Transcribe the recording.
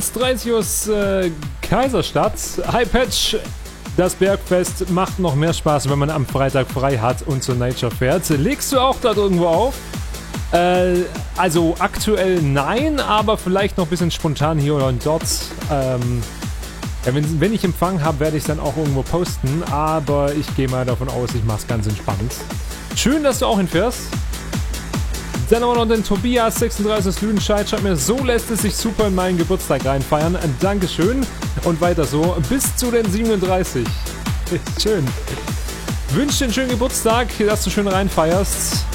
Nils 30 aus Kaiserstadt. Hi Patch, das Bergfest macht noch mehr Spaß, wenn man am Freitag frei hat und zur Nature fährt. Legst du auch da irgendwo auf? Also aktuell nein, aber vielleicht noch ein bisschen spontan hier oder dort. Ja, wenn ich Empfang habe, werde ich es dann auch irgendwo posten, aber ich gehe mal davon aus, ich mache es ganz entspannt. Schön, dass du auch hinfährst. Dann haben wir noch den Tobias 36 aus Lüdenscheid. Schreibt mir, so lässt es sich super in meinen Geburtstag reinfeiern. Dankeschön und weiter so bis zu den 37. Schön. Wünsche dir einen schönen Geburtstag, dass du schön reinfeierst.